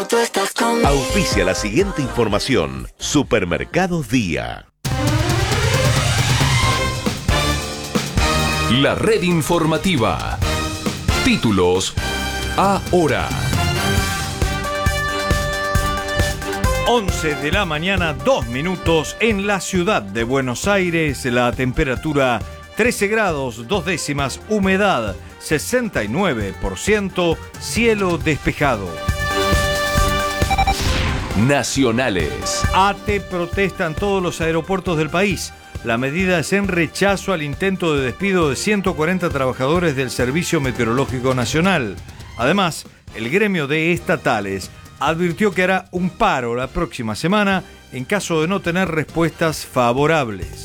cuando tú estás conmigo. Auspicia la siguiente información. Supermercados Día. La red informativa. Títulos ahora. 11 de la mañana, 2 minutos en la ciudad de Buenos Aires. La temperatura 13 grados, 2 décimas, humedad 69%, cielo despejado. Nacionales. ATE protesta en todos los aeropuertos del país. La medida es en rechazo al intento de despido de 140 trabajadores del Servicio Meteorológico Nacional. Además, el gremio de estatales advirtió que hará un paro la próxima semana en caso de no tener respuestas favorables.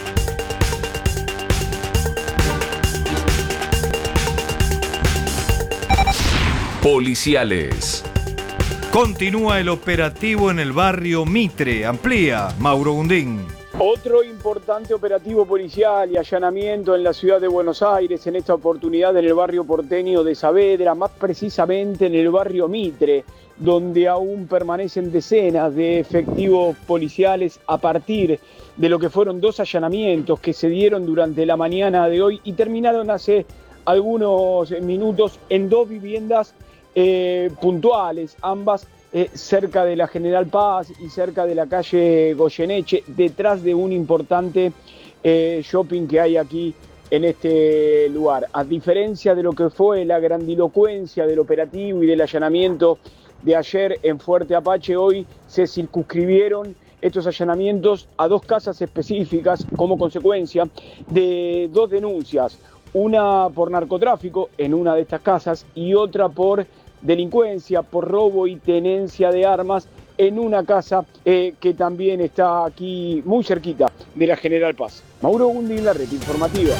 Policiales. Continúa el operativo en el barrio Mitre. Amplía Mauro Gundín. Otro importante operativo policial y allanamiento en la ciudad de Buenos Aires, en esta oportunidad en el barrio porteño de Saavedra, más precisamente en el barrio Mitre, donde aún permanecen decenas de efectivos policiales a partir de lo que fueron 2 allanamientos que se dieron durante la mañana de hoy y terminaron hace algunos minutos en 2 viviendas puntuales, ambas cerca de la General Paz y cerca de la calle Goyeneche, detrás de un importante shopping que hay aquí en este lugar. A diferencia de lo que fue la grandilocuencia del operativo y del allanamiento de ayer en Fuerte Apache, hoy se circunscribieron estos allanamientos a 2 casas específicas como consecuencia de 2 denuncias, una por narcotráfico en una de estas casas y otra por delincuencia, por robo y tenencia de armas en una casa que también está aquí muy cerquita de la General Paz. Mauro Gundín, la red informativa.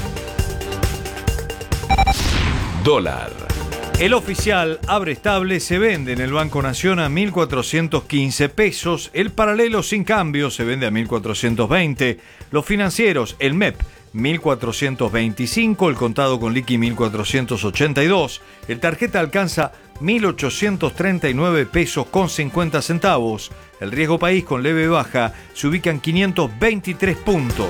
Dólar. El oficial abre estable, se vende en el Banco Nación a 1.415 pesos. El paralelo sin cambio se vende a 1.420. Los financieros, el MEP, 1.425, el contado con liqui 1.482, el tarjeta alcanza 1.839 pesos con 50 centavos, el riesgo país con leve baja se ubica en 523 puntos.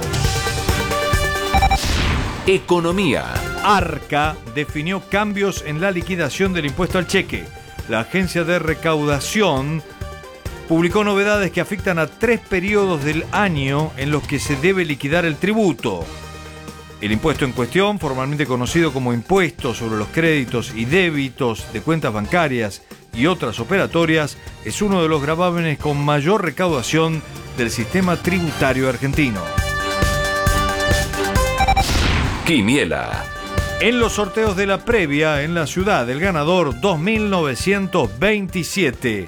Economía. Arca definió cambios en la liquidación del impuesto al cheque. La agencia de recaudación publicó novedades que afectan a 3 periodos del año en los que se debe liquidar el tributo. El impuesto en cuestión, formalmente conocido como impuesto sobre los créditos y débitos de cuentas bancarias y otras operatorias, es uno de los gravámenes con mayor recaudación del sistema tributario argentino. Quiniela. En los sorteos de la previa en la ciudad, el ganador 2927,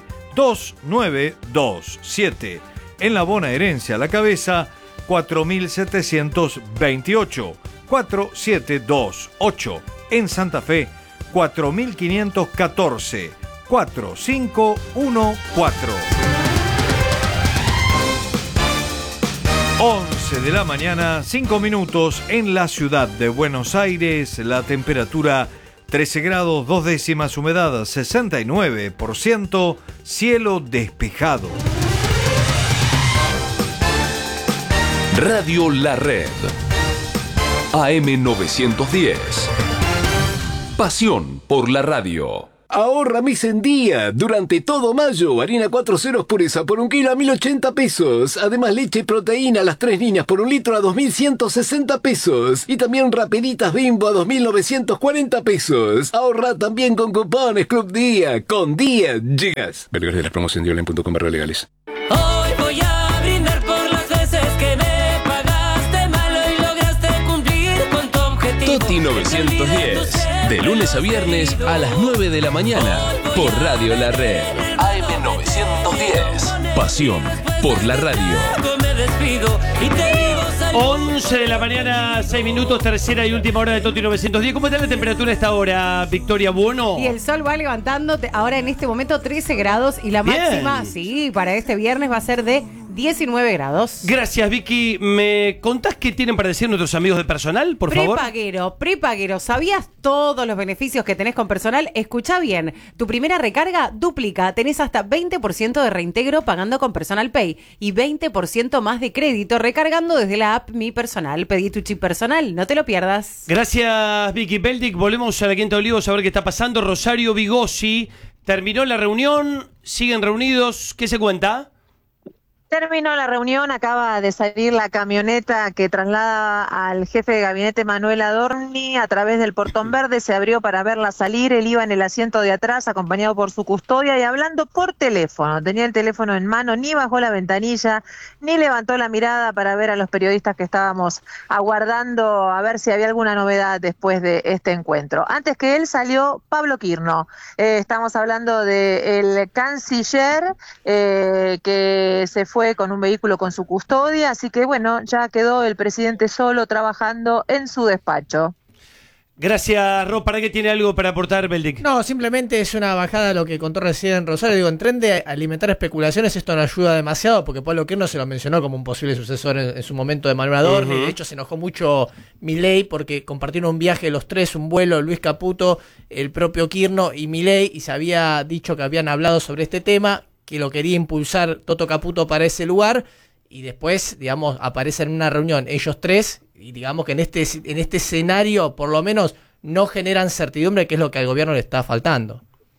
2927. En la bonaerense a la cabeza, 4728, 4728. En Santa Fe, 4514, 4514. 11 de la mañana, 5 minutos en la ciudad de Buenos Aires. La temperatura 13 grados, 2 décimas, humedad 69%, cielo despejado. Radio La Red. AM910. Pasión por la radio. Ahorra mes en día. Durante todo mayo, harina 4 ceros pureza por 1 kilo a 1.080 pesos. Además, leche y proteína a las 3 líneas por 1 litro a 2.160 pesos. Y también rapeditas Bimbo a 2.940 pesos. Ahorra también con cupones Club Día. Con Día llegas. Vergas de la promoción de online.com/legales. Hoy voy a brindar por las veces que me pagaste mal y lograste cumplir con tu objetivo. Toti 910. De lunes a viernes a las 9 de la mañana. Por Radio La Red. AM910. Pasión por la radio. 11 de la mañana, 6 minutos, tercera y última hora de Toti 910. ¿Cómo está la temperatura a esta hora, Victoria Buono? Y el sol va levantando ahora en este momento 13 grados y la máxima, sí, para este viernes va a ser de 19 grados. Gracias, Vicky. ¿Me contás qué tienen para decir nuestros amigos de Personal, por favor? Prepaguero. ¿Sabías todos los beneficios que tenés con Personal? Escuchá bien. Tu primera recarga duplica. Tenés hasta 20% de reintegro pagando con Personal Pay y 20% más de crédito recargando desde la app Mi Personal. Pedí tu chip personal, no te lo pierdas. Gracias, Vicky Beldic. Volvemos a la Quinta de Olivos a ver qué está pasando. Rosario Vigosi, terminó la reunión, siguen reunidos. ¿Qué se cuenta? Terminó la reunión, acaba de salir la camioneta que traslada al jefe de gabinete Manuel Adorni a través del Portón Verde, se abrió para verla salir, él iba en el asiento de atrás acompañado por su custodia y hablando por teléfono, tenía el teléfono en mano, ni bajó la ventanilla, ni levantó la mirada para ver a los periodistas que estábamos aguardando a ver si había alguna novedad después de este encuentro. Antes que él salió Pablo Quirno, estamos hablando del canciller que se fue con un vehículo con su custodia, así que bueno, ya quedó el presidente solo trabajando en su despacho. Gracias, Rob. ¿Para qué tiene algo para aportar, Beldic? No, simplemente es una bajada a lo que contó recién Rosario. Digo, en tren de alimentar especulaciones esto no ayuda demasiado porque Pablo Quirno se lo mencionó como un posible sucesor en su momento de Manuel Adorni. De hecho, se enojó mucho Milei porque compartieron un viaje los tres, un vuelo, Luis Caputo, el propio Quirno y Milei, y se había dicho que habían hablado sobre este tema, que lo quería impulsar Toto Caputo para ese lugar, y después, digamos, aparecen en una reunión ellos tres, y digamos que en este escenario, por lo menos, no generan certidumbre, que es lo que al gobierno le está faltando.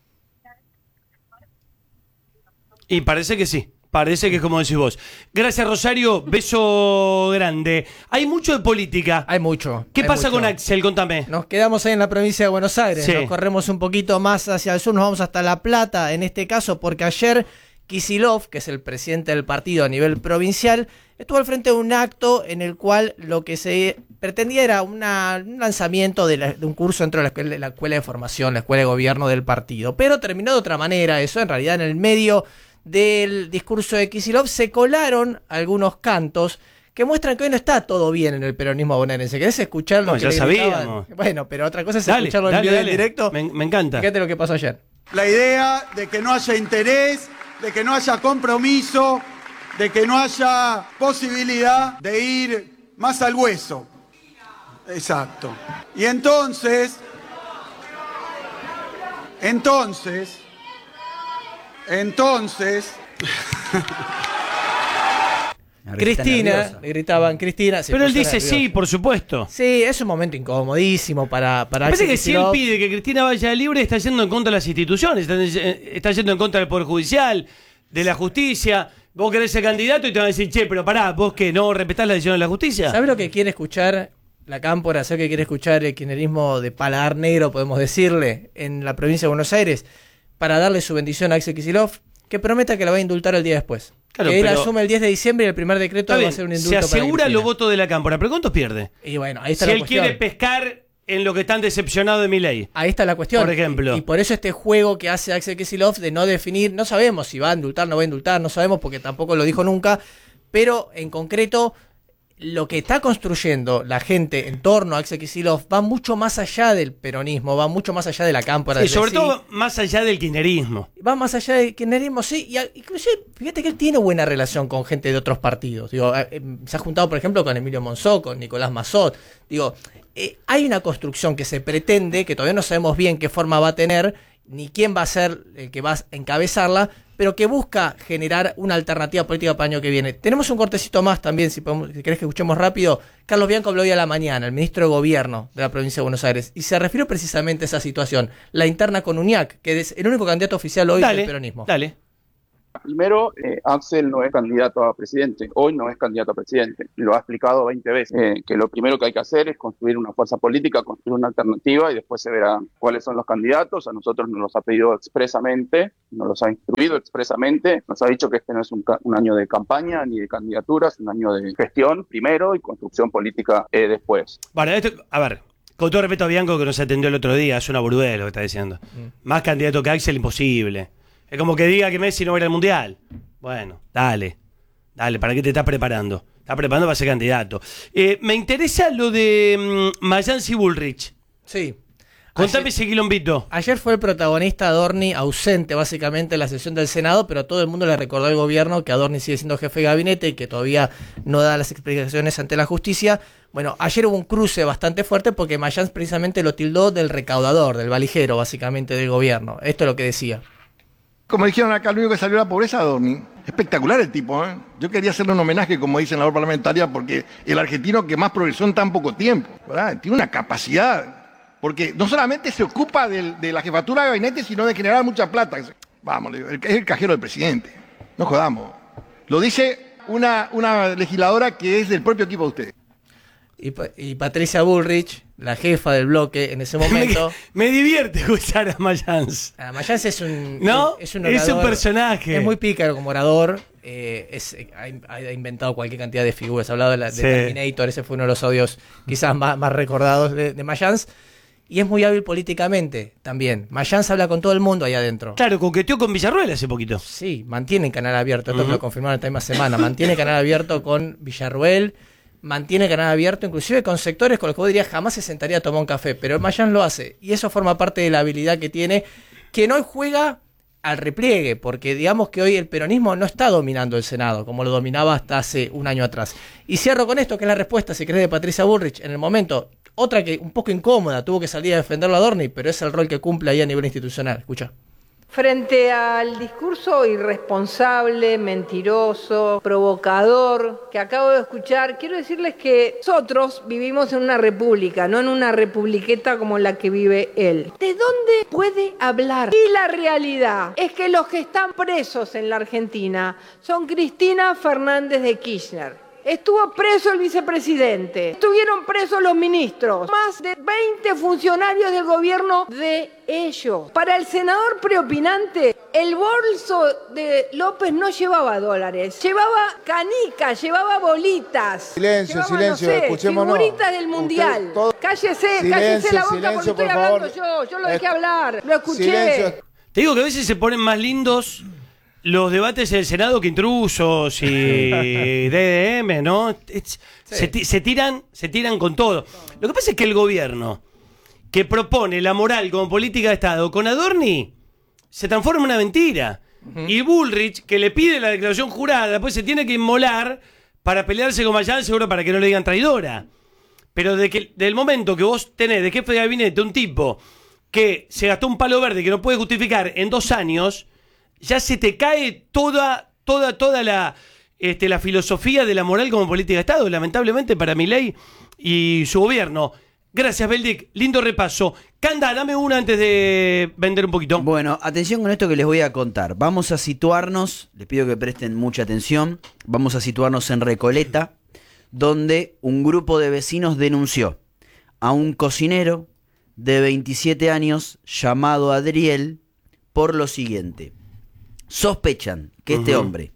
Y parece que sí. Parece que es como decís vos. Gracias, Rosario. Beso grande. Hay mucho de política. Hay mucho. ¿Qué pasa con Axel? Contame. Nos quedamos ahí en la provincia de Buenos Aires. Sí. Nos corremos un poquito más hacia el sur. Nos vamos hasta La Plata, en este caso, porque ayer Kicillof, que es el presidente del partido a nivel provincial, estuvo al frente de un acto en el cual lo que se pretendía era un lanzamiento de un curso dentro de la escuela de formación, la escuela de gobierno del partido. Pero terminó de otra manera eso. En realidad, en el medio del discurso de Kicillof se colaron algunos cantos que muestran que hoy no está todo bien en el peronismo bonaerense. ¿Querés escucharlo? No, ya sabíamos. Bueno, pero otra cosa es escucharlo en vivo en directo. Me encanta. Fíjate lo que pasó ayer. La idea de que no haya interés, de que no haya compromiso, de que no haya posibilidad de ir más al hueso. Exacto. Y entonces... Cristina, le gritaban Cristina. Pero él dice sí, por supuesto. Sí, es un momento incomodísimo para parece que si él pide que Cristina vaya libre, está yendo en contra de las instituciones, está yendo en contra del Poder Judicial, de la justicia. Vos querés ser candidato y te van a decir, che, pero pará, vos que no respetás la decisión de la justicia. ¿Sabés lo que quiere escuchar la cámpora? ¿Sabés que quiere escuchar el kirchnerismo de paladar negro, podemos decirle, en la provincia de Buenos Aires, para darle su bendición a Axel Kicillof? Que prometa que la va a indultar el día después. Claro, que él asume el 10 de diciembre y el primer decreto va a ser un indulto. Se asegura los votos de la cámpora, pero ¿cuántos pierde? Y bueno, ahí está si la él cuestión. Quiere pescar en lo que están decepcionados de Milei. Ahí está la cuestión. Por ejemplo. Y por eso este juego que hace Axel Kicillof de no definir, no sabemos si va a indultar, no va a indultar, no sabemos porque tampoco lo dijo nunca, pero en concreto lo que está construyendo la gente en torno a Axel Kicillof va mucho más allá del peronismo, va mucho más allá de la cámpora. Y sobre todo más allá del kirchnerismo. Va más allá del kirchnerismo, sí. Y inclusive, fíjate que él tiene buena relación con gente de otros partidos. Digo, se ha juntado, por ejemplo, con Emilio Monzó, con Nicolás Mazzot. Digo, hay una construcción que se pretende, que todavía no sabemos bien qué forma va a tener, ni quién va a ser el que va a encabezarla, pero que busca generar una alternativa política para el año que viene. Tenemos un cortecito más también, si querés que escuchemos rápido. Carlos Bianco habló hoy a la mañana, el ministro de Gobierno de la provincia de Buenos Aires, y se refirió precisamente a esa situación, la interna con Uñac, que es el único candidato oficial hoy del peronismo. Dale. Primero, Axel no es candidato a presidente, hoy no es candidato a presidente, lo ha explicado 20 veces, que lo primero que hay que hacer es construir una fuerza política, construir una alternativa y después se verá cuáles son los candidatos. A nosotros nos los ha pedido expresamente, nos los ha instruido expresamente, nos ha dicho que este no es un año de campaña ni de candidaturas, un año de gestión primero y construcción política después. Bueno, a ver, con todo respeto a Bianco que nos atendió el otro día, es una boludez lo que está diciendo. Más candidato que Axel, imposible. Es como que diga que Messi no va a ir al Mundial. Bueno, dale, ¿para qué te estás preparando? Estás preparando para ser candidato. Me interesa lo de Mayans y Bullrich. Sí. Contame ese quilombito. Ayer fue el protagonista Adorni ausente básicamente en la sesión del Senado, pero todo el mundo le recordó al gobierno que Adorni sigue siendo jefe de gabinete y que todavía no da las explicaciones ante la justicia. Bueno, ayer hubo un cruce bastante fuerte porque Mayans precisamente lo tildó del recaudador, del valijero básicamente del gobierno. Esto es lo que decía. Como dijeron acá, el único que salió de la pobreza, Adorni. Espectacular el tipo, ¿eh? Yo quería hacerle un homenaje, como dicen en la labor parlamentaria, porque el argentino que más progresó en tan poco tiempo, ¿verdad? Tiene una capacidad, porque no solamente se ocupa de la jefatura de gabinete, sino de generar mucha plata. Vamos, es el cajero del presidente. No jodamos. Lo dice una legisladora que es del propio equipo de ustedes. Y Patricia Bullrich, la jefa del bloque en ese momento. Me divierte escuchar a Mayans. Mayans es un ¿no? es un orador, es un personaje. Es muy pícaro como orador. Ha inventado cualquier cantidad de figuras. Ha hablado de Terminator, ese fue uno de los audios quizás más recordados de Mayans. Y es muy hábil políticamente también. Mayans habla con todo el mundo ahí adentro. Claro, coqueteó con Villarruel hace poquito. Sí, mantiene canal abierto. Esto me lo confirmaron esta misma semana. Mantiene canal abierto con Villarruel. Mantiene canal abierto, inclusive con sectores con los que vos dirías jamás se sentaría a tomar un café. Pero Mayans lo hace. Y eso forma parte de la habilidad que tiene, que no juega al repliegue, porque digamos que hoy el peronismo no está dominando el Senado, como lo dominaba hasta hace un año atrás. Y cierro con esto, que es la respuesta, si querés, de Patricia Bullrich en el momento. Otra que un poco incómoda, tuvo que salir a defenderlo a Adorni, pero es el rol que cumple ahí a nivel institucional. Escucha. Frente al discurso irresponsable, mentiroso, provocador que acabo de escuchar, quiero decirles que nosotros vivimos en una república, no en una republiqueta como la que vive él. ¿De dónde puede hablar? Y la realidad es que los que están presos en la Argentina son Cristina Fernández de Kirchner. Estuvo preso el vicepresidente, estuvieron presos los ministros, más de 20 funcionarios del gobierno de ellos. Para el senador preopinante, el bolso de López no llevaba dólares, llevaba canicas, llevaba bolitas. Silencio, llevaba, silencio, no sé, escuchémonos. Figuritas del mundial. Cállese la boca porque estoy hablando yo lo dejé hablar, lo escuché. Silencio. Te digo que a veces se ponen más lindos los debates del Senado que Intrusos y DDM, ¿no? Se tiran con todo. Lo que pasa es que el gobierno que propone la moral como política de Estado con Adorni se transforma en una mentira. Y Bullrich, que le pide la declaración jurada, después se tiene que inmolar para pelearse con Mayans, seguro para que no le digan traidora. Pero del momento que vos tenés de jefe de gabinete un tipo que se gastó un palo verde que no puede justificar en 2 años, ya se te cae toda la filosofía de la moral como política de Estado, lamentablemente para Milei y su gobierno. Gracias, Beldic. Lindo repaso. Canda, dame una antes de vender un poquito. Bueno, atención con esto que les voy a contar. Vamos a situarnos, les pido que presten mucha atención, vamos a situarnos en Recoleta, donde un grupo de vecinos denunció a un cocinero de 27 años llamado Adriel por lo siguiente. Sospechan que este hombre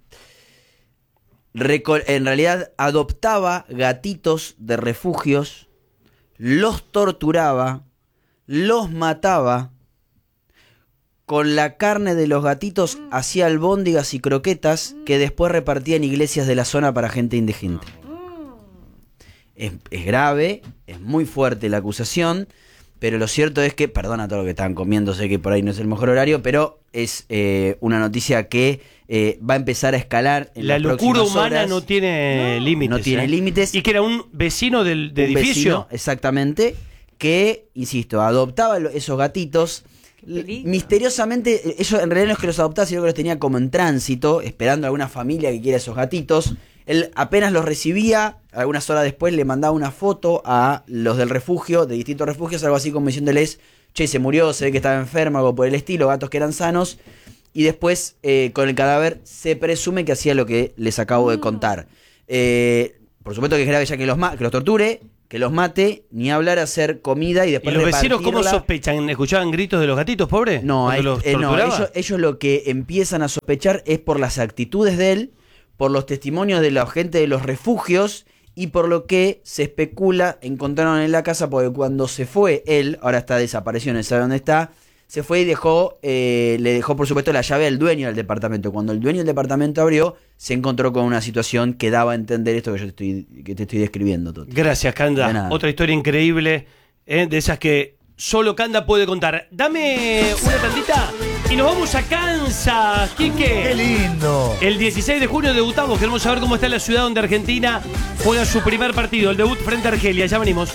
en realidad adoptaba gatitos de refugios, los torturaba, los mataba, con la carne de los gatitos hacía albóndigas y croquetas que después repartía en iglesias de la zona para gente indigente. Es grave, es muy fuerte la acusación, pero lo cierto es que, perdona todo lo que estaban comiendo, sé que por ahí no es el mejor horario, pero es una noticia que va a empezar a escalar en las próximas horas. La locura humana no tiene límites. No tiene límites. Y que era un vecino del edificio. Vecino, exactamente, que, insisto, adoptaba esos gatitos. Misteriosamente, ellos en realidad no es que los adoptaba, sino que los tenía como en tránsito, esperando a alguna familia que quiera esos gatitos. Él apenas los recibía, algunas horas después le mandaba una foto a los del refugio, de distintos refugios, algo así como diciéndoles, che, se murió, se ve que estaba enfermo, algo por el estilo, gatos que eran sanos. Y después, con el cadáver, se presume que hacía lo que les acabo de contar. Por supuesto que es grave ya que los torture, que los mate, ni hablar, hacer comida y después ¿Y los vecinos cómo repartirla. sospechan? ¿Escuchaban gritos de los gatitos, pobre? No, ¿Los torturaba? ellos lo que empiezan a sospechar es por las actitudes de él, por los testimonios de la gente de los refugios y por lo que se especula encontraron en la casa, porque cuando se fue él, ahora está desaparecido, no sabe dónde está, se fue y le dejó por supuesto la llave al dueño del departamento. Cuando el dueño del departamento abrió, se encontró con una situación que daba a entender esto que te estoy describiendo. Toti. Gracias, Canda. Otra historia increíble, de esas que solo Canda puede contar. Dame una tandita y nos vamos a Kansas, Quique. ¡Qué lindo! El 16 de junio debutamos. Queremos saber cómo está la ciudad donde Argentina juega su primer partido, el debut frente a Argelia. Ya venimos.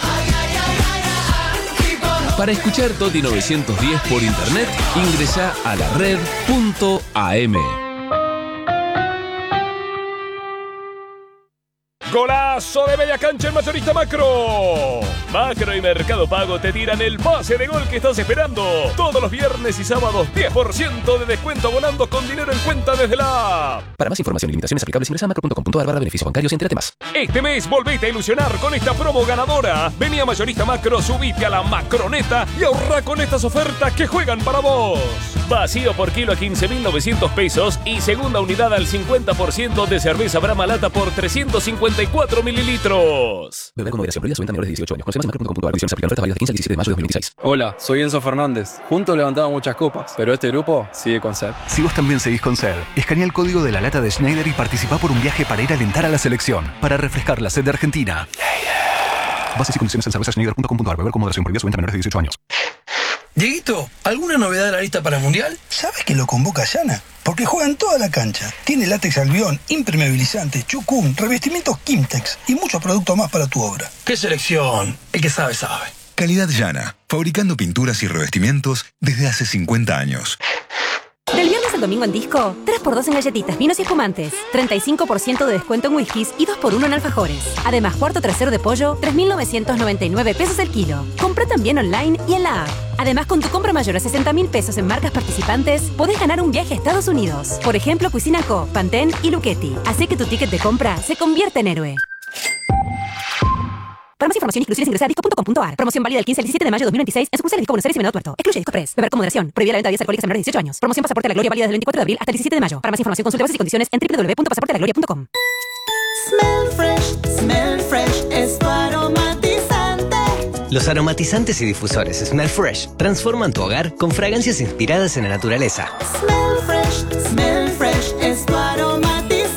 Para escuchar Toti 910 por internet, ingresa a la red.am. ¡Golazo de media cancha en Mayorista Macro! Macro y Mercado Pago te tiran el pase de gol que estás esperando. Todos los viernes y sábados, 10% de descuento abonando con dinero en cuenta desde la app. Para más información y limitaciones aplicables, ingresa a macro.com.ar/beneficios bancarios y entérate más. Este mes volvete a ilusionar con esta promo ganadora. Vení a Mayorista Macro, subite a la Macroneta y ahorra con estas ofertas que juegan para vos. Vacío por kilo a 15.900 pesos y segunda unidad al 50% de cerveza Brahma Lata por 354 mililitros. Beber con moderación, prohibida su venta a menores de 18 años. Conoce más en macro.com.ar. Condiciones aplican. Ofertas válidas del 15 al 17 de mayo de 2026. Hola, soy Enzo Fernández. Juntos levantamos muchas copas, pero este grupo sigue con sed. Si vos también seguís con sed, escanea el código de la lata de Schneider y participá por un viaje para ir a alentar a la selección, para refrescar la sed de Argentina. Bases y condiciones en cervezaschneider.com.ar. Beber con moderación, prohibida su venta a menores de 18 años. Dieguito, ¿alguna novedad de la lista para el Mundial? ¿Sabes que lo convoca Yana? Porque juega en toda la cancha. Tiene látex albión, impermeabilizantes, chucún, revestimientos Kimtex y muchos productos más para tu obra. ¡Qué selección! El que sabe, sabe. Calidad Yana, fabricando pinturas y revestimientos desde hace 50 años. Del viernes al domingo en Disco, 3x2 en galletitas, vinos y espumantes, 35% de descuento en whiskies y 2x1 en alfajores. Además, cuarto trasero de pollo, 3.999 pesos el kilo. Compra también online y en la app. Además, con tu compra mayor a 60.000 pesos en marcas participantes, podés ganar un viaje a Estados Unidos. Por ejemplo, Cuisina Co, Pantene y Luchetti. Hace que tu ticket de compra se convierta en héroe. Para más información, inclusiones, ingresa a disco.com.ar. Promoción válida del 15 al 17 de mayo de 2026 en sucursales Disco Buenos Aires y Venado Tuerto. Excluye Disco Press. Beber con moderación. Prohibida la venta de bebidas alcohólicas a menores de 18 años. Promoción Pasaporte a la Gloria válida del 24 de abril hasta el 17 de mayo. Para más información, consulte bases y condiciones en www.pasaportealagloria.com. Smell Fresh es tu aromatizante. Los aromatizantes y difusores Smell Fresh transforman tu hogar con fragancias inspiradas en la naturaleza. Smell Fresh es tu aromatizante.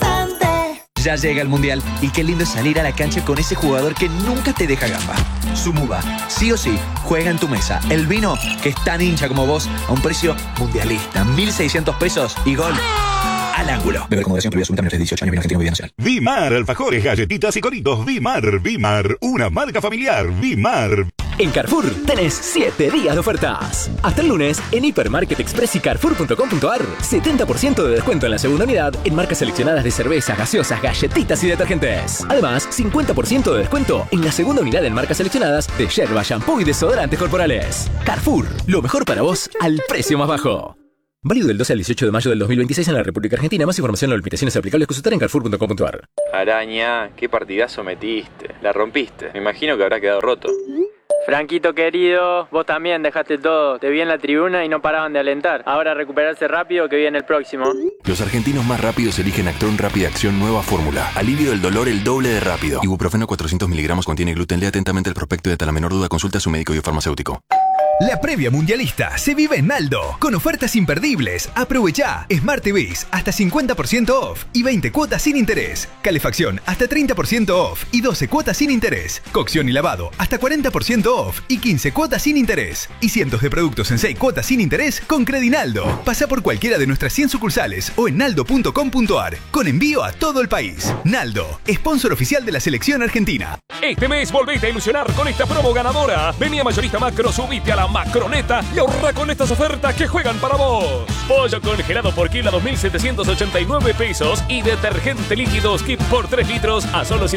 Ya llega el Mundial y qué lindo es salir a la cancha con ese jugador que nunca te deja gamba. Sumuba, sí o sí, juega en tu mesa. El vino, que es tan hincha como vos, a un precio mundialista. 1.600 pesos y gol al ángulo. Beber con moderación, prohibida su venta a menores de 18 años. Vino Argentino, Bebida Nacional. Vimar, alfajores, galletitas y coritos. Vimar, una marca familiar. Vimar. En Carrefour tenés 7 días de ofertas. Hasta el lunes, en Hipermarket Express y Carrefour.com.ar, 70% de descuento en la segunda unidad en marcas seleccionadas de cervezas, gaseosas, galletitas y detergentes. Además, 50% de descuento en la segunda unidad en marcas seleccionadas de yerba, shampoo y desodorantes corporales. Carrefour, lo mejor para vos al precio más bajo. Válido del 12 al 18 de mayo del 2026 en la República Argentina. Más información en las limitaciones aplicables. Consultar en Carrefour.com.ar. Araña, qué partidazo metiste. La rompiste. Me imagino que habrá quedado roto. Franquito querido, vos también dejaste todo. Te vi en la tribuna y no paraban de alentar. Ahora recuperarse rápido que viene el próximo. Los argentinos más rápidos eligen Actron Rápida Acción Nueva Fórmula. Alivio del dolor el doble de rápido. Ibuprofeno 400 miligramos contiene gluten. Lea atentamente el prospecto y ante la menor duda consulta a su médico y farmacéutico. La previa mundialista se vive en Naldo, con ofertas imperdibles. Aprovecha Smart TVs hasta 50% off y 20 cuotas sin interés. Calefacción hasta 30% off y 12 cuotas sin interés. Cocción y lavado hasta 40% off y 15 cuotas sin interés. Y cientos de productos en 6 cuotas sin interés con Credinaldo. Pasa por cualquiera de nuestras 100 sucursales o en naldo.com.ar, con envío a todo el país. Naldo, sponsor oficial de la selección argentina. Este mes volvete a ilusionar con esta promo ganadora. Vení a Mayorista Macro, subite a la Macroneta y ahorra con estas ofertas que juegan para vos. Pollo congelado por kilo a 2.789 pesos y detergente líquido Skip por 3 litros a solo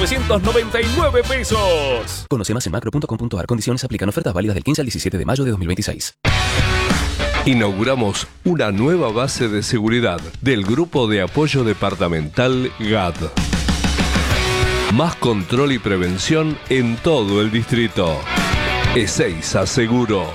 7.999 pesos. Conoce más en macro.com.ar. Condiciones aplican. Ofertas válidas del 15 al 17 de mayo de 2026. Inauguramos una nueva base de seguridad del Grupo de Apoyo Departamental GAD. Más control y prevención en todo el distrito. Ezeiza Seguro.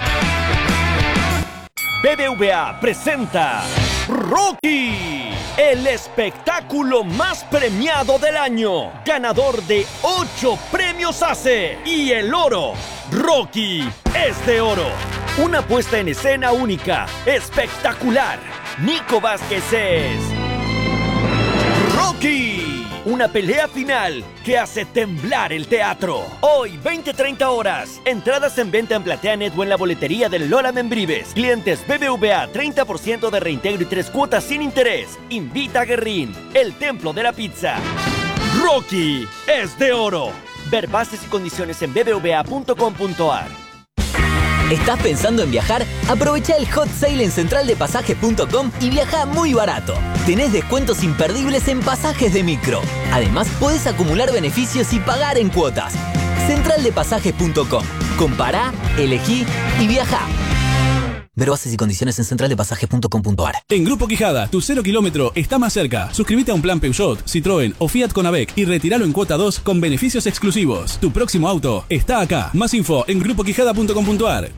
BBVA presenta Rocky, el espectáculo más premiado del año, ganador de 8 premios ACE y el oro. Rocky es de oro. Una puesta en escena única, espectacular. Nico Vázquez es Rocky. Una pelea final que hace temblar el teatro. Hoy, 20-30 horas. Entradas en venta en PlateaNet o en la boletería del Lola Membrives. Clientes BBVA, 30% de reintegro y 3 cuotas sin interés. Invita a Guerrín, el templo de la pizza. Rocky es de oro. Ver bases y condiciones en bbva.com.ar. ¿Estás pensando en viajar? Aprovecha el hot sale en centraldepasajes.com y viaja muy barato. Tenés descuentos imperdibles en pasajes de micro. Además, podés acumular beneficios y pagar en cuotas. Centraldepasajes.com. Compará, elegí y viajá. Ver bases y condiciones en centraldepasajes.com.ar. En Grupo Quijada, tu 0 kilómetro está más cerca. Suscríbete a un plan Peugeot, Citroën o Fiat con AVEC y retíralo en cuota 2 con beneficios exclusivos. Tu próximo auto está acá. Más info en grupoquijada.com.ar.